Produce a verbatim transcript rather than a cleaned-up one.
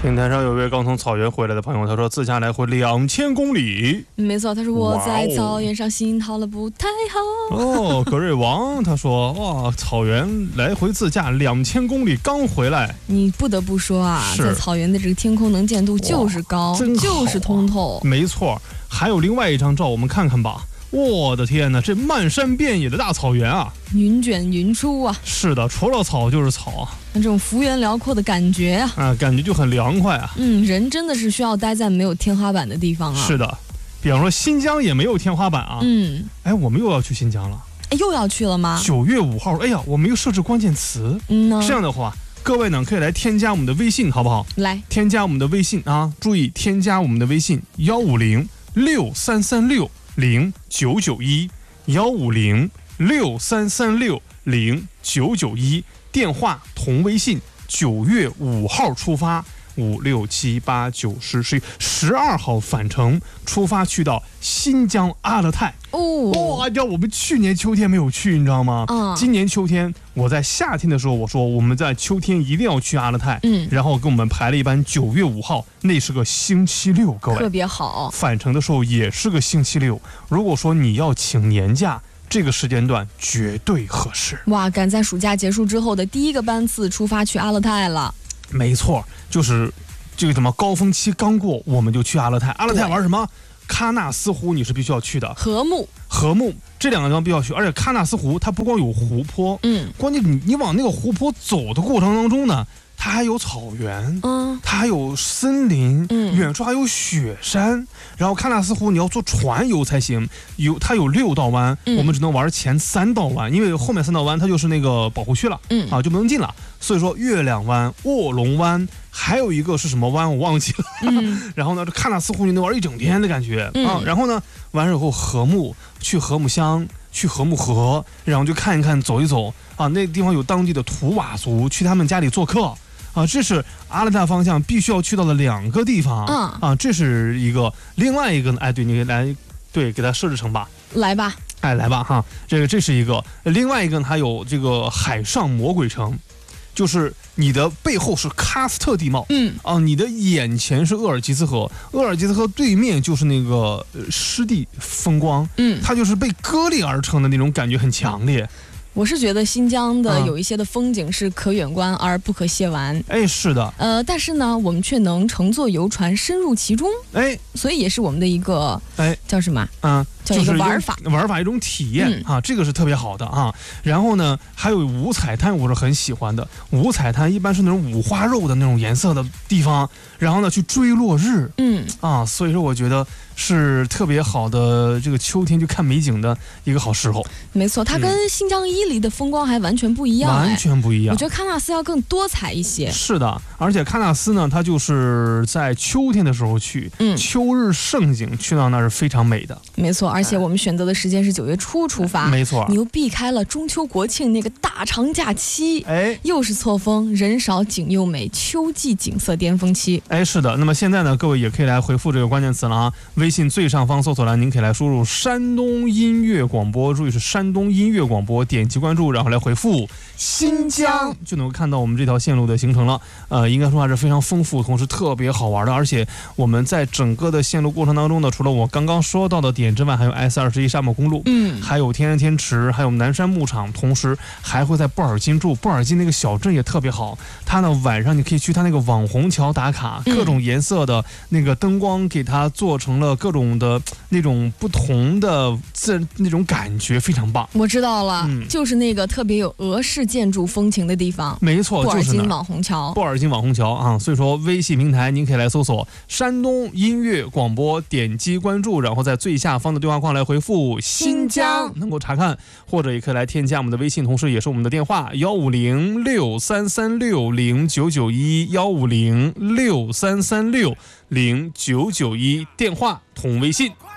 平台上有一位刚从草原回来的朋友，他说自驾来回两千公里。 没错，他说我在草原上心掏了不太好。 哦，格瑞王他说哇，草原来回自驾两千公里刚回来。 你不得不说啊，在草原的这个天空能见度就是高， 真就是通透。 没错，还有另外一张照，我们看看吧。我的天哪，这漫山遍野的大草原啊， 云卷云舒啊。 是的，除了草就是草啊。 那这种幅员辽阔的感觉啊， 啊，感觉就很凉快啊。 嗯，人真的是需要待在没有天花板的地方啊。 是的，比方说新疆也没有天花板啊。 嗯， 哎，我们又要去新疆了。 哎，又要去了吗？ 九月五号，哎呀，我们又设置关键词。 嗯呢。 这样的话，各位呢可以来添加我们的微信，好不好？ 来， 添加我们的微信啊，注意添加我们的微信幺五零六三三六零九九一。幺五零六三三六零九九一，电话同微信。九月五号出发，五六七八九十十一十二号返程，出发去到新疆阿勒泰。 哦， 哇，你知道我们去年秋天没有去，你知道吗？ 嗯， 今年秋天我在夏天的时候，我说我们在秋天一定要去阿勒泰。 嗯， 然后给我们排了一班九月五号，那是个星期六，各位特别好。 返程的时候也是个星期六。如果说你要请年假，这个时间段绝对合适。 哇，赶在暑假结束之后的第一个班次出发去阿勒泰了。 没错，就是这个什么高峰期刚过，我们就去阿勒泰。阿勒泰玩什么？喀纳斯湖你是必须要去的， 禾木、 禾木这两个地方必须要去。而且喀纳斯湖它不光有湖泊， 嗯， 关键你你往那个湖泊走的过程当中呢，它还有草原， 嗯， 它还有森林， 嗯， 远处还有雪山。然后喀纳斯湖你要坐船游才行，有它有六道湾， 嗯， 我们只能玩前三道湾，因为后面三道湾它就是那个保护区了， 嗯啊就不能进了。所以说月亮湾、卧龙湾，还有一个是什么湾我忘记了。 嗯、 然后呢，这喀纳斯湖你能玩一整天的感觉、 嗯、 啊。然后呢，完事以后禾木去禾木乡。去禾木河，然后就看一看走一走啊，那地方有当地的图瓦族，去他们家里做客啊，这是阿勒泰方向必须要去到的两个地方、 嗯、 啊，这是一个。另外一个呢，哎，对你来，对，给它设置成吧， 来吧， 哎，来吧哈，这个这是一个。另外一个呢，还有这个海上魔鬼城。就是你的背后是喀斯特地貌， 嗯啊，你的眼前是鄂尔吉斯河，鄂尔吉斯河对面就是那个湿地风光， 嗯， 它就是被割裂而成的那种感觉很强烈。 我是觉得新疆的有一些的风景是可远观而不可亵玩。 哎，是的。 呃，但是呢，我们却能乘坐游船深入其中。 哎， 所以也是我们的一个哎叫什么？ 嗯， 叫一个玩法， 就是、玩法一种体验、嗯、啊，这个是特别好的啊。然后呢，还有五彩滩，我是很喜欢的。五彩滩一般是那种五花肉的那种颜色的地方，然后呢去追落日， 嗯啊，所以说我觉得是特别好的这个秋天去看美景的一个好时候。 没错，它跟新疆伊犁的风光还完全不一样、哎， 完全不一样。 我觉得喀纳斯要更多彩一些。 是的，而且喀纳斯呢，它就是在秋天的时候去， 嗯， 秋日盛景，去到那是非常美的。 没错，而且我们选择的时间是九月初出发， 没错， 你又避开了中秋国庆那个大长假期， 哎， 又是错峰，人少景又美，秋季景色巅峰期。 哎，是的。那么现在呢，各位也可以来回复这个关键词了啊，微信最上方搜索栏您可以来输入山东音乐广播，注意是山东音乐广播，点击关注，然后来回复新疆，就能够看到我们这条线路的行程了。呃，应该说还是非常丰富，同时特别好玩的。而且我们在整个的线路过程当中呢，除了我刚刚说到的点之外，还有 S 二十一沙漠公路， 嗯， 还有天然天池，还有南山牧场，同时还会在布尔津住。布尔津那个小镇也特别好，它呢晚上你可以去它那个网红桥打卡，各种颜色的那个灯光给它做成了各种的那种不同的自那种感觉，非常棒。 我知道了、 嗯、 就是那个特别有俄式建筑风情的地方。 没错， 布尔就是津网红桥。 布尔津网红桥啊，所以说微信平台您可以来搜索山东音乐广播，点击关注，然后在最下方的对话框来回复新疆，能够查看，或者也可以来添加我们的微信，同时也是我们的电话幺五零六三三六零九九一幺五零六三三六零九九一，电话同微信。